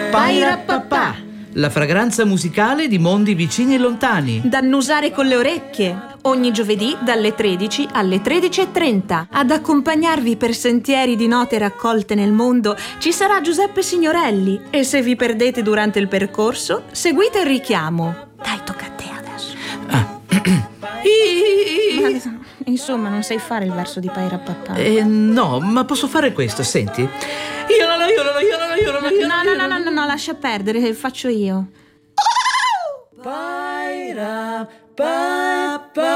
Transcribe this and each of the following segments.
Paira Papà, la fragranza musicale di mondi vicini e lontani. Da annusare con le orecchie, ogni giovedì dalle 13 alle 13:30. Ad accompagnarvi per sentieri di note raccolte nel mondo ci sarà Giuseppe Signorelli, e se vi perdete durante il percorso, seguite il richiamo. Dai, tocca a te adesso. Insomma, non sai fare il verso di Paira Papà? No, ma posso fare questo, senti. No, lascia perdere, faccio io. Paira Papà.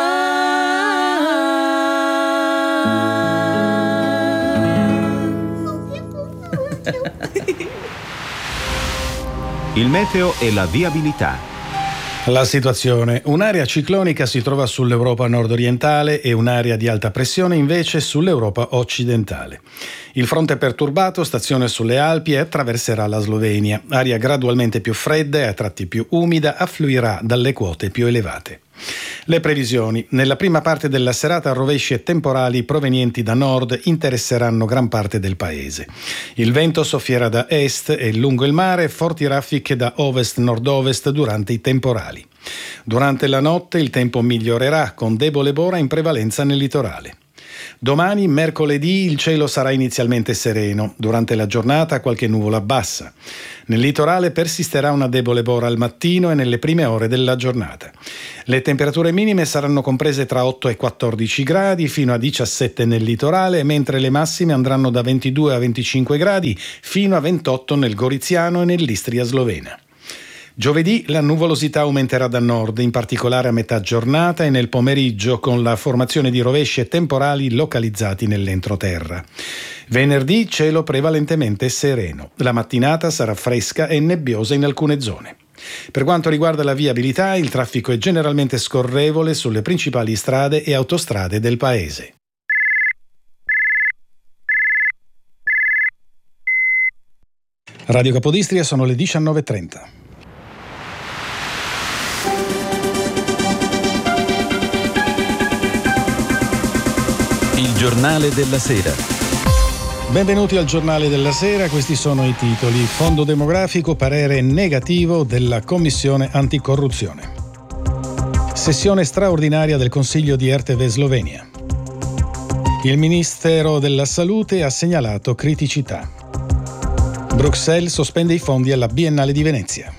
Il meteo e la viabilità. La situazione: un'area ciclonica si trova sull'Europa nord-orientale e un'area di alta pressione invece sull'Europa occidentale. Il fronte perturbato staziona sulle Alpi e attraverserà la Slovenia. Aria gradualmente più fredda e a tratti più umida affluirà dalle quote più elevate. Le previsioni: nella prima parte della serata rovesci e temporali provenienti da nord interesseranno gran parte del paese. Il vento soffierà da est e lungo il mare forti raffiche da ovest-nord-ovest durante i temporali. Durante la notte il tempo migliorerà con debole bora in prevalenza nel litorale. Domani, mercoledì, il cielo sarà inizialmente sereno. Durante la giornata qualche nuvola bassa. Nel litorale persisterà una debole bora al mattino e nelle prime ore della giornata. Le temperature minime saranno comprese tra 8 e 14 gradi fino a 17 nel litorale, mentre le massime andranno da 22 a 25 gradi fino a 28 nel Goriziano e nell'Istria slovena. Giovedì la nuvolosità aumenterà da nord, in particolare a metà giornata e nel pomeriggio, con la formazione di rovesci e temporali localizzati nell'entroterra. Venerdì cielo prevalentemente sereno. La mattinata sarà fresca e nebbiosa in alcune zone. Per quanto riguarda la viabilità, il traffico è generalmente scorrevole sulle principali strade e autostrade del paese. Radio Capodistria, sono le 19:30. Il giornale della sera. Benvenuti al giornale della sera, questi sono i titoli. Fondo demografico, parere negativo della Commissione anticorruzione. Sessione straordinaria del Consiglio di RTV Slovenia. Il Ministero della Salute ha segnalato criticità. Bruxelles sospende i fondi alla Biennale di Venezia.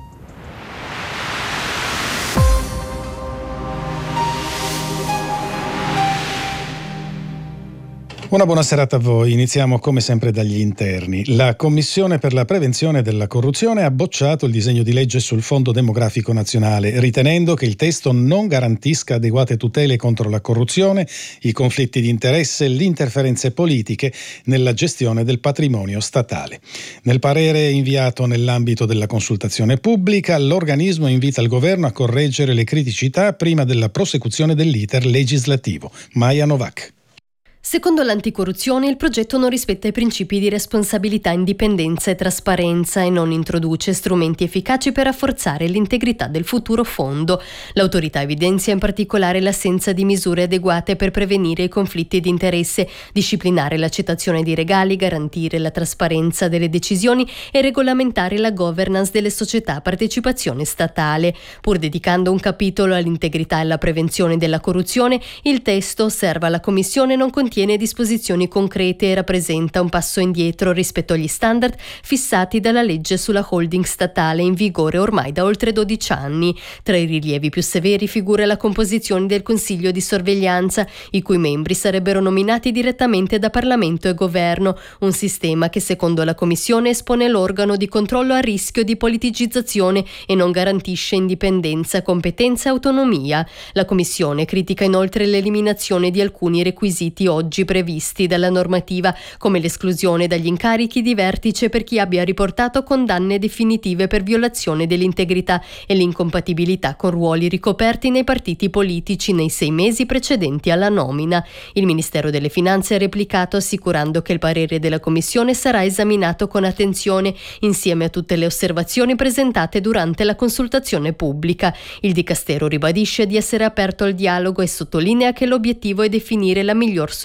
Una buona serata a voi. Iniziamo come sempre dagli interni. La Commissione per la prevenzione della corruzione ha bocciato il disegno di legge sul Fondo demografico nazionale, ritenendo che il testo non garantisca adeguate tutele contro la corruzione, i conflitti di interesse e le interferenze politiche nella gestione del patrimonio statale. Nel parere inviato nell'ambito della consultazione pubblica, l'organismo invita il governo a correggere le criticità prima della prosecuzione dell'iter legislativo. Maja Novak. Secondo l'anticorruzione, il progetto non rispetta i principi di responsabilità, indipendenza e trasparenza e non introduce strumenti efficaci per rafforzare l'integrità del futuro fondo. L'autorità evidenzia in particolare l'assenza di misure adeguate per prevenire i conflitti di interesse, disciplinare l'accettazione di regali, garantire la trasparenza delle decisioni e regolamentare la governance delle società a partecipazione statale. Pur dedicando un capitolo all'integrità e alla prevenzione della corruzione, il testo, osserva la Commissione, non contiene disposizioni concrete e rappresenta un passo indietro rispetto agli standard fissati dalla legge sulla holding statale in vigore ormai da oltre 12 anni. Tra i rilievi più severi figura la composizione del Consiglio di sorveglianza, i cui membri sarebbero nominati direttamente da Parlamento e Governo, un sistema che secondo la Commissione espone l'organo di controllo a rischio di politicizzazione e non garantisce indipendenza, competenza e autonomia. La Commissione critica inoltre l'eliminazione di alcuni requisiti oggi previsti dalla normativa, come l'esclusione dagli incarichi di vertice per chi abbia riportato condanne definitive per violazione dell'integrità e l'incompatibilità con ruoli ricoperti nei partiti politici nei 6 mesi precedenti alla nomina. Il Ministero delle Finanze ha replicato assicurando che il parere della Commissione sarà esaminato con attenzione insieme a tutte le osservazioni presentate durante la consultazione pubblica. Il Dicastero ribadisce di essere aperto al dialogo e sottolinea che l'obiettivo è definire la miglior soluzione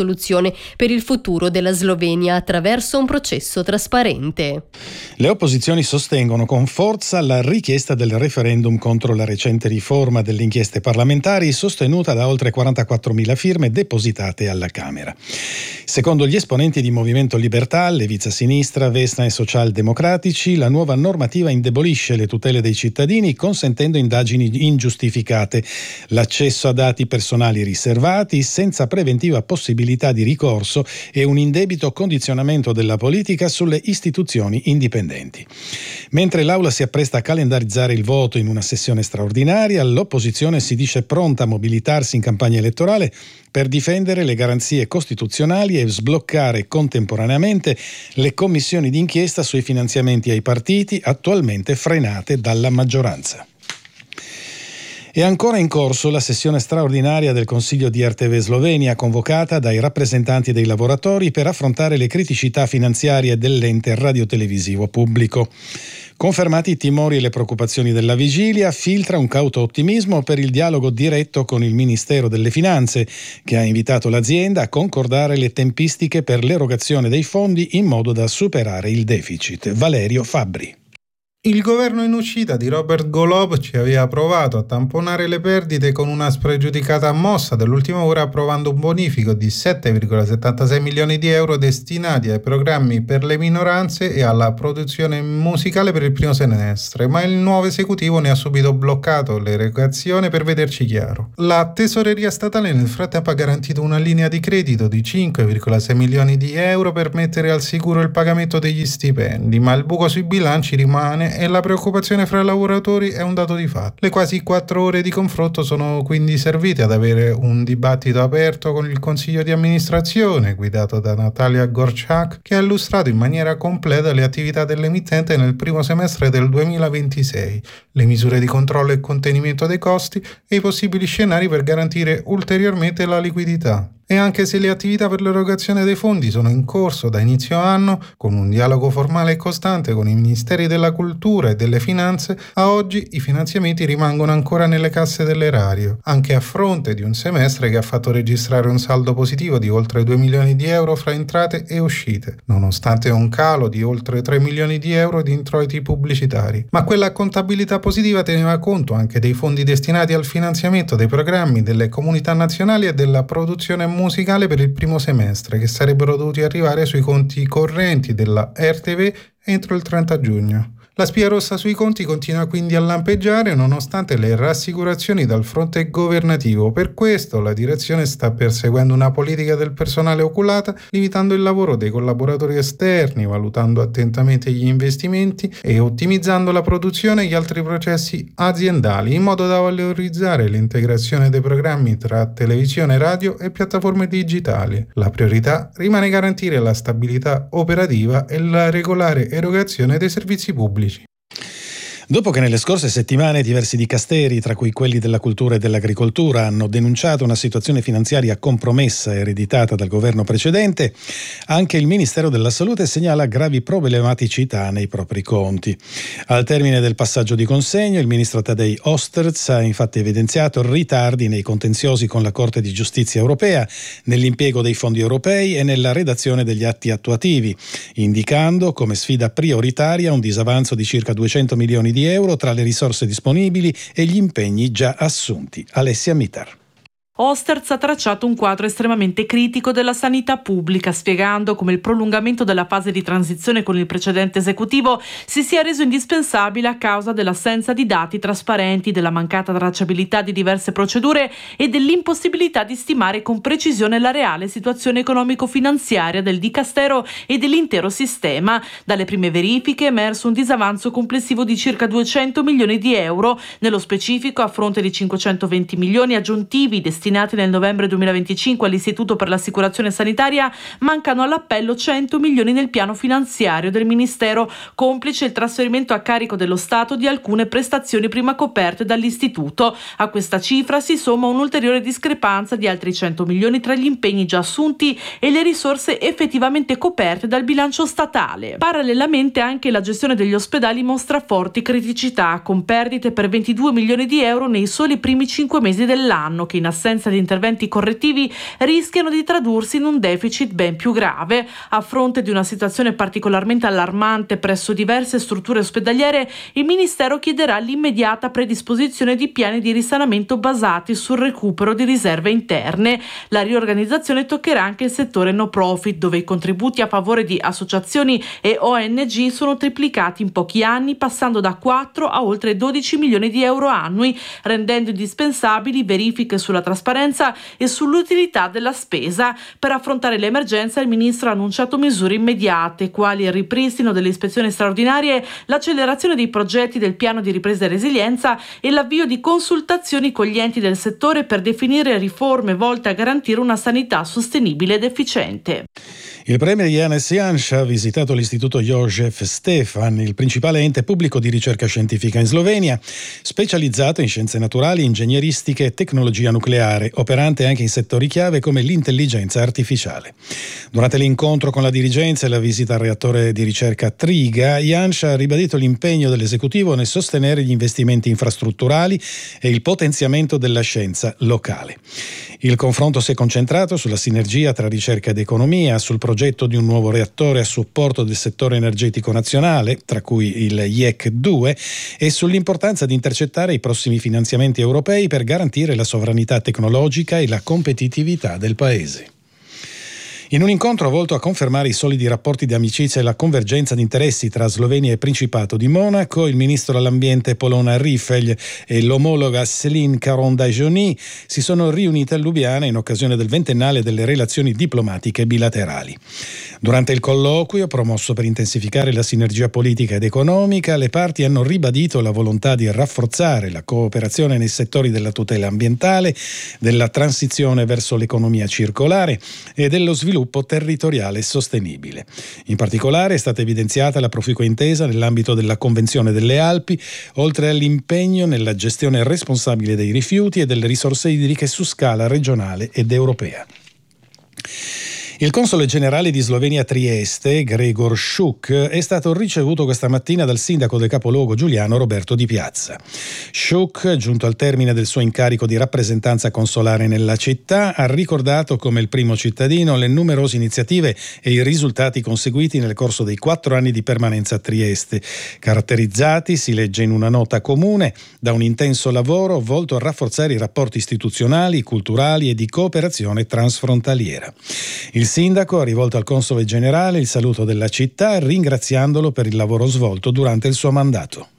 soluzione per il futuro della Slovenia attraverso un processo trasparente. Le opposizioni sostengono con forza la richiesta del referendum contro la recente riforma delle inchieste parlamentari sostenuta da oltre 44.000 firme depositate alla Camera. Secondo gli esponenti di Movimento Libertà, Leviza Sinistra, Vesna e Socialdemocratici, la nuova normativa indebolisce le tutele dei cittadini consentendo indagini ingiustificate, l'accesso a dati personali riservati senza preventiva possibilità di ricorso e un indebito condizionamento della politica sulle istituzioni indipendenti. Mentre l'Aula si appresta a calendarizzare il voto in una sessione straordinaria, l'opposizione si dice pronta a mobilitarsi in campagna elettorale per difendere le garanzie costituzionali e sbloccare contemporaneamente le commissioni d'inchiesta sui finanziamenti ai partiti attualmente frenate dalla maggioranza. È ancora in corso la sessione straordinaria del Consiglio di RTV Slovenia convocata dai rappresentanti dei lavoratori per affrontare le criticità finanziarie dell'ente radiotelevisivo pubblico. Confermati i timori e le preoccupazioni della vigilia, filtra un cauto ottimismo per il dialogo diretto con il Ministero delle Finanze, che ha invitato l'azienda a concordare le tempistiche per l'erogazione dei fondi in modo da superare il deficit. Valerio Fabbri. Il governo in uscita di Robert Golob ci aveva provato a tamponare le perdite con una spregiudicata mossa dell'ultima ora, approvando un bonifico di 7,76 milioni di euro destinati ai programmi per le minoranze e alla produzione musicale per il primo semestre, ma il nuovo esecutivo ne ha subito bloccato l'erogazione per vederci chiaro. La tesoreria statale nel frattempo ha garantito una linea di credito di 5,6 milioni di euro per mettere al sicuro il pagamento degli stipendi, ma il buco sui bilanci rimane e la preoccupazione fra i lavoratori è un dato di fatto. Le quasi 4 ore di confronto sono quindi servite ad avere un dibattito aperto con il consiglio di amministrazione guidato da Natalia Gorchak, che ha illustrato in maniera completa le attività dell'emittente nel primo semestre del 2026, le misure di controllo e contenimento dei costi e i possibili scenari per garantire ulteriormente la liquidità. E anche se le attività per l'erogazione dei fondi sono in corso da inizio anno, con un dialogo formale e costante con i Ministeri della Cultura e delle Finanze, a oggi i finanziamenti rimangono ancora nelle casse dell'erario, anche a fronte di un semestre che ha fatto registrare un saldo positivo di oltre 2 milioni di euro fra entrate e uscite, nonostante un calo di oltre 3 milioni di euro di introiti pubblicitari. Ma quella contabilità positiva teneva conto anche dei fondi destinati al finanziamento dei programmi delle comunità nazionali e della produzione musicale per il primo semestre, che sarebbero dovuti arrivare sui conti correnti della RTV entro il 30 giugno. La spia rossa sui conti continua quindi a lampeggiare nonostante le rassicurazioni dal fronte governativo. Per questo la direzione sta perseguendo una politica del personale oculata, limitando il lavoro dei collaboratori esterni, valutando attentamente gli investimenti e ottimizzando la produzione e gli altri processi aziendali, in modo da valorizzare l'integrazione dei programmi tra televisione, radio e piattaforme digitali. La priorità rimane garantire la stabilità operativa e la regolare erogazione dei servizi pubblici. Dopo che nelle scorse settimane diversi dicasteri, tra cui quelli della cultura e dell'agricoltura, hanno denunciato una situazione finanziaria compromessa ereditata dal governo precedente, anche il Ministero della Salute segnala gravi problematicità nei propri conti. Al termine del passaggio di consegno, il ministro Tadej Osterz ha infatti evidenziato ritardi nei contenziosi con la Corte di Giustizia europea, nell'impiego dei fondi europei e nella redazione degli atti attuativi, indicando come sfida prioritaria un disavanzo di circa 200 milioni di euro tra le risorse disponibili e gli impegni già assunti. Alessia Mitar. Osterz ha tracciato un quadro estremamente critico della sanità pubblica, spiegando come il prolungamento della fase di transizione con il precedente esecutivo si sia reso indispensabile a causa dell'assenza di dati trasparenti, della mancata tracciabilità di diverse procedure e dell'impossibilità di stimare con precisione la reale situazione economico-finanziaria del dicastero e dell'intero sistema. Dalle prime verifiche è emerso un disavanzo complessivo di circa 200 milioni di euro, nello specifico a fronte di 520 milioni aggiuntivi destinati nel novembre 2025 all'Istituto per l'Assicurazione Sanitaria, mancano all'appello 100 milioni nel piano finanziario del Ministero, complice il trasferimento a carico dello Stato di alcune prestazioni prima coperte dall'Istituto. A questa cifra si somma un'ulteriore discrepanza di altri 100 milioni tra gli impegni già assunti e le risorse effettivamente coperte dal bilancio statale. Parallelamente anche la gestione degli ospedali mostra forti criticità, con perdite per 22 milioni di euro nei soli primi 5 mesi dell'anno, che in assenza l'assenza di interventi correttivi rischiano di tradursi in un deficit ben più grave. A fronte di una situazione particolarmente allarmante presso diverse strutture ospedaliere, il Ministero chiederà l'immediata predisposizione di piani di risanamento basati sul recupero di riserve interne. La riorganizzazione toccherà anche il settore no profit, dove i contributi a favore di associazioni e ONG sono triplicati in pochi anni, passando da 4 a oltre 12 milioni di euro annui, rendendo indispensabili verifiche sulla trasparenza e sull'utilità della spesa. Per affrontare l'emergenza, il Ministro ha annunciato misure immediate, quali il ripristino delle ispezioni straordinarie, l'accelerazione dei progetti del piano di ripresa e resilienza e l'avvio di consultazioni con gli enti del settore per definire riforme volte a garantire una sanità sostenibile ed efficiente. Il premier Janez Janša ha visitato l'istituto Jožef Stefan, il principale ente pubblico di ricerca scientifica in Slovenia, specializzato in scienze naturali, ingegneristiche e tecnologia nucleare, operante anche in settori chiave come l'intelligenza artificiale. Durante l'incontro con la dirigenza e la visita al reattore di ricerca Triga, Janša ha ribadito l'impegno dell'esecutivo nel sostenere gli investimenti infrastrutturali e il potenziamento della scienza locale. Il confronto si è concentrato sulla sinergia tra ricerca ed economia, sul progetto di un nuovo reattore a supporto del settore energetico nazionale, tra cui il IEC 2, e sull'importanza di intercettare i prossimi finanziamenti europei per garantire la sovranità tecnologica e la competitività del Paese. In un incontro volto a confermare i solidi rapporti di amicizia e la convergenza di interessi tra Slovenia e Principato di Monaco, il ministro all'ambiente Polona Rifel e l'omologa Céline Caron-Dajoni si sono riunite a Lubiana in occasione del ventennale delle relazioni diplomatiche bilaterali. Durante il colloquio, promosso per intensificare la sinergia politica ed economica, le parti hanno ribadito la volontà di rafforzare la cooperazione nei settori della tutela ambientale, della transizione verso l'economia circolare e dello sviluppo territoriale sostenibile. In particolare è stata evidenziata la proficua intesa nell'ambito della Convenzione delle Alpi, oltre all'impegno nella gestione responsabile dei rifiuti e delle risorse idriche su scala regionale ed europea. Il console generale di Slovenia a Trieste, Gregor Šuk, è stato ricevuto questa mattina dal sindaco del capoluogo giuliano Roberto Di Piazza. Šuk, giunto al termine del suo incarico di rappresentanza consolare nella città, ha ricordato come il primo cittadino le numerose iniziative e i risultati conseguiti nel corso dei 4 anni di permanenza a Trieste, caratterizzati, si legge in una nota comune, da un intenso lavoro volto a rafforzare i rapporti istituzionali, culturali e di cooperazione transfrontaliera. Il sindaco ha rivolto al console generale il saluto della città, ringraziandolo per il lavoro svolto durante il suo mandato.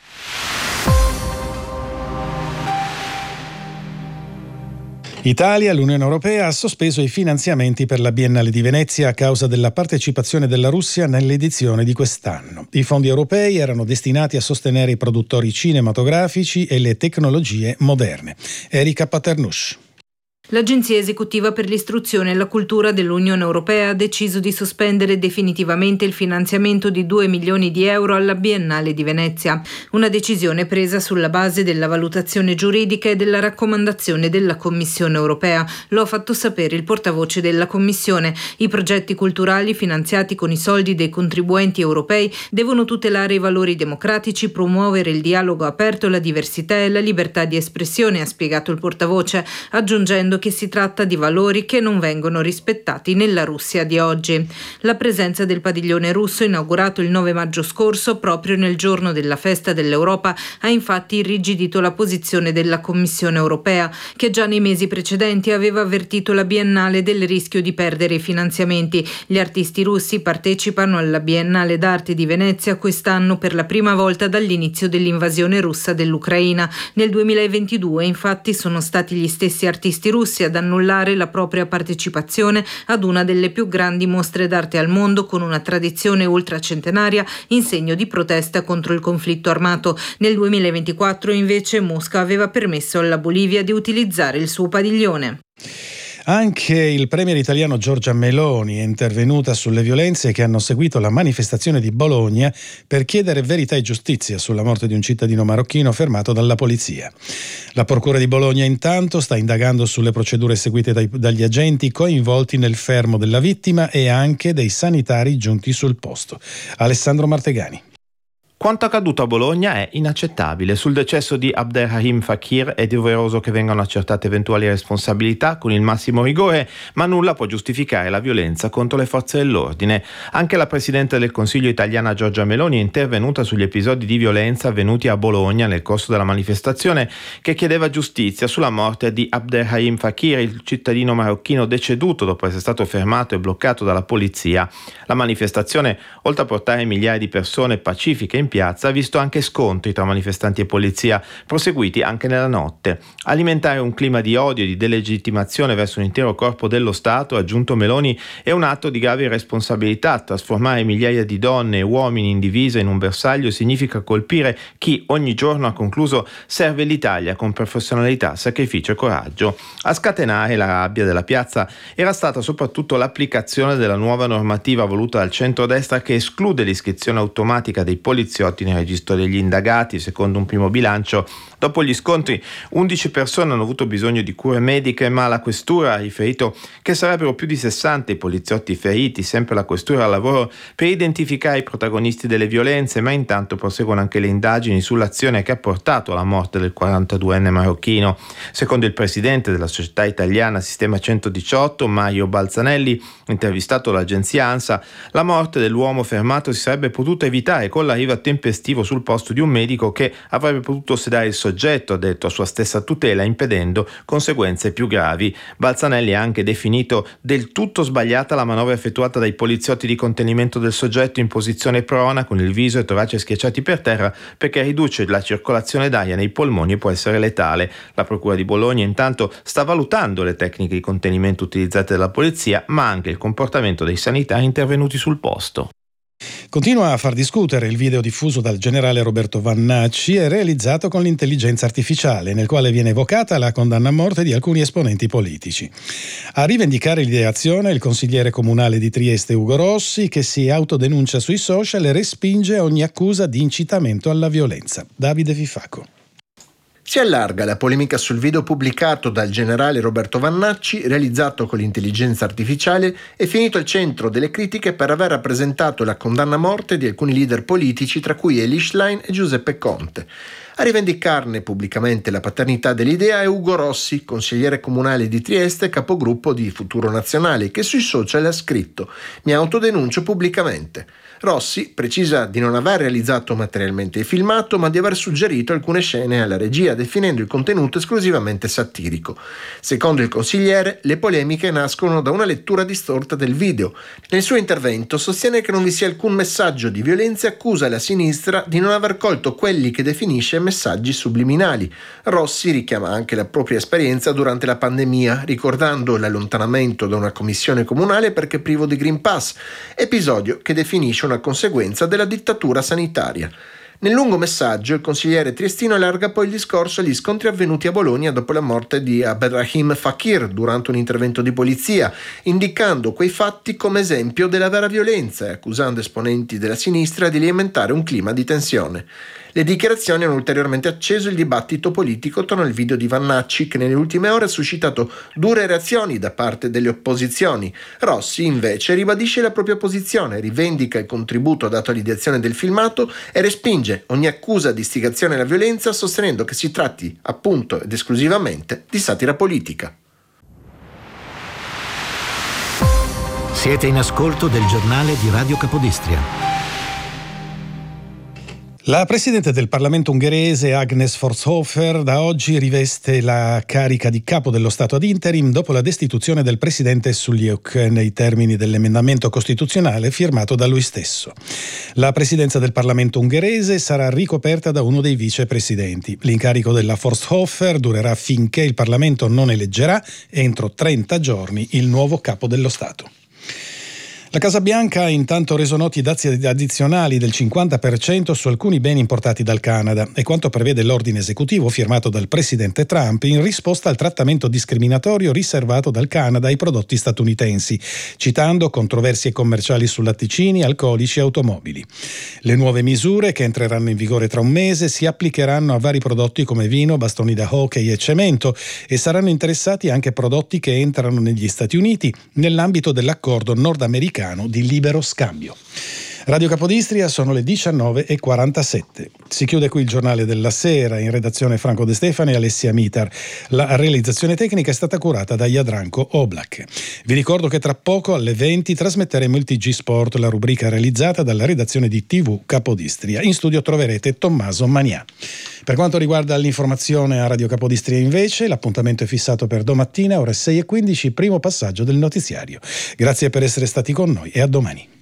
Italia, l'Unione Europea ha sospeso i finanziamenti per la Biennale di Venezia a causa della partecipazione della Russia nell'edizione di quest'anno. I fondi europei erano destinati a sostenere i produttori cinematografici e le tecnologie moderne. Erika Paternush. L'Agenzia Esecutiva per l'Istruzione e la Cultura dell'Unione Europea ha deciso di sospendere definitivamente il finanziamento di 2 milioni di euro alla Biennale di Venezia. Una decisione presa sulla base della valutazione giuridica e della raccomandazione della Commissione Europea. Lo ha fatto sapere il portavoce della Commissione. I progetti culturali finanziati con i soldi dei contribuenti europei devono tutelare i valori democratici, promuovere il dialogo aperto, la diversità e la libertà di espressione, ha spiegato il portavoce, aggiungendo che si tratta di valori che non vengono rispettati nella Russia di oggi. La presenza del padiglione russo, inaugurato il 9 maggio scorso, proprio nel giorno della festa dell'Europa, ha infatti irrigidito la posizione della Commissione Europea, che già nei mesi precedenti aveva avvertito la Biennale del rischio di perdere i finanziamenti. Gli artisti russi partecipano alla Biennale d'arte di Venezia quest'anno per la prima volta dall'inizio dell'invasione russa dell'Ucraina. Nel 2022, infatti, sono stati gli stessi artisti russi ad annullare la propria partecipazione ad una delle più grandi mostre d'arte al mondo, con una tradizione ultracentenaria, in segno di protesta contro il conflitto armato. Nel 2024 invece Mosca aveva permesso alla Bolivia di utilizzare il suo padiglione. Anche il premier italiano Giorgia Meloni è intervenuta sulle violenze che hanno seguito la manifestazione di Bologna per chiedere verità e giustizia sulla morte di un cittadino marocchino fermato dalla polizia. La procura di Bologna intanto sta indagando sulle procedure seguite dagli agenti coinvolti nel fermo della vittima e anche dei sanitari giunti sul posto. Alessandro Martegani. Quanto accaduto a Bologna è inaccettabile. Sul decesso di Abderrahim Fakir è doveroso che vengano accertate eventuali responsabilità con il massimo rigore, ma nulla può giustificare la violenza contro le forze dell'ordine. Anche la Presidente del Consiglio italiana Giorgia Meloni è intervenuta sugli episodi di violenza avvenuti a Bologna nel corso della manifestazione che chiedeva giustizia sulla morte di Abderrahim Fakir, il cittadino marocchino deceduto dopo essere stato fermato e bloccato dalla polizia. La manifestazione, oltre a portare migliaia di persone pacifiche in piazza, ha visto anche scontri tra manifestanti e polizia, proseguiti anche nella notte. Alimentare un clima di odio e di delegittimazione verso un intero corpo dello Stato, ha aggiunto Meloni, è un atto di grave irresponsabilità. Trasformare migliaia di donne e uomini in divisa in un bersaglio significa colpire chi ogni giorno, ha concluso, serve l'Italia con professionalità, sacrificio e coraggio. A scatenare la rabbia della piazza era stata soprattutto l'applicazione della nuova normativa voluta dal centrodestra che esclude l'iscrizione automatica dei poliziotti nel registro degli indagati. Secondo un primo bilancio, dopo gli scontri 11 persone hanno avuto bisogno di cure mediche, ma la questura ha riferito che sarebbero più di 60 i poliziotti feriti. Sempre la questura al lavoro per identificare i protagonisti delle violenze, ma intanto proseguono anche le indagini sull'azione che ha portato alla morte del 42enne marocchino. Secondo il presidente della società italiana Sistema 118, Mario Balzanelli, intervistato dall'agenzia ANSA, la morte dell'uomo fermato si sarebbe potuta evitare con l'arrivo tempestivo sul posto di un medico che avrebbe potuto sedare il soggetto, ha detto, a sua stessa tutela, impedendo conseguenze più gravi. Balzanelli ha anche definito del tutto sbagliata la manovra effettuata dai poliziotti di contenimento del soggetto in posizione prona con il viso e torace schiacciati per terra, perché riduce la circolazione d'aria nei polmoni e può essere letale. La procura di Bologna intanto sta valutando le tecniche di contenimento utilizzate dalla polizia, ma anche il comportamento dei sanitari intervenuti sul posto. Continua a far discutere il video diffuso dal generale Roberto Vannacci e realizzato con l'intelligenza artificiale, nel quale viene evocata la condanna a morte di alcuni esponenti politici. A rivendicare l'ideazione il consigliere comunale di Trieste Ugo Rossi, che si autodenuncia sui social e respinge ogni accusa di incitamento alla violenza. Davide Fifaco. Si allarga la polemica sul video pubblicato dal generale Roberto Vannacci, realizzato con l'intelligenza artificiale, e finito al centro delle critiche per aver rappresentato la condanna a morte di alcuni leader politici, tra cui Elie Schlein e Giuseppe Conte. A rivendicarne pubblicamente la paternità dell'idea è Ugo Rossi, consigliere comunale di Trieste e capogruppo di Futuro Nazionale, che sui social ha scritto: «Mi autodenuncio pubblicamente». Rossi precisa di non aver realizzato materialmente il filmato, ma di aver suggerito alcune scene alla regia, definendo il contenuto esclusivamente satirico. Secondo il consigliere, le polemiche nascono da una lettura distorta del video. Nel suo intervento sostiene che non vi sia alcun messaggio di violenza e accusa la sinistra di non aver colto quelli che definisce messaggi subliminali. Rossi richiama anche la propria esperienza durante la pandemia, ricordando l'allontanamento da una commissione comunale perché privo di Green Pass, episodio che definisce una conseguenza della dittatura sanitaria. Nel lungo messaggio il consigliere triestino allarga poi il discorso agli scontri avvenuti a Bologna dopo la morte di Abderrahim Fakir durante un intervento di polizia, indicando quei fatti come esempio della vera violenza e accusando esponenti della sinistra di alimentare un clima di tensione. Le dichiarazioni hanno ulteriormente acceso il dibattito politico attorno al video di Vannacci, che nelle ultime ore ha suscitato dure reazioni da parte delle opposizioni. Rossi invece ribadisce la propria posizione, rivendica il contributo dato all'ideazione del filmato e respinge ogni accusa di istigazione alla violenza, sostenendo che si tratti appunto ed esclusivamente di satira politica. Siete in ascolto del giornale di Radio Capodistria. La Presidente del Parlamento ungherese Agnes Forshofer da oggi riveste la carica di capo dello Stato ad interim dopo la destituzione del Presidente Suliuk nei termini dell'emendamento costituzionale firmato da lui stesso. La Presidenza del Parlamento ungherese sarà ricoperta da uno dei vicepresidenti. L'incarico della Forshofer durerà finché il Parlamento non eleggerà entro 30 giorni il nuovo capo dello Stato. La Casa Bianca ha intanto reso noti dazi addizionali del 50% su alcuni beni importati dal Canada, e quanto prevede l'ordine esecutivo firmato dal presidente Trump in risposta al trattamento discriminatorio riservato dal Canada ai prodotti statunitensi, citando controversie commerciali su latticini, alcolici e automobili. Le nuove misure, che entreranno in vigore tra un mese, si applicheranno a vari prodotti come vino, bastoni da hockey e cemento, e saranno interessati anche prodotti che entrano negli Stati Uniti nell'ambito dell'accordo nordamericano di libero scambio. Radio Capodistria sono le 19:47. Si chiude qui il giornale della sera. In redazione Franco De Stefani e Alessia Mitar. La realizzazione tecnica è stata curata da Jadranko Oblak. Vi ricordo che tra poco alle 20 trasmetteremo il TG Sport, la rubrica realizzata dalla redazione di TV Capodistria. In studio troverete Tommaso Manià. Per quanto riguarda l'informazione a Radio Capodistria invece, l'appuntamento è fissato per domattina ore 6:15, primo passaggio del notiziario. Grazie per essere stati con noi e a domani.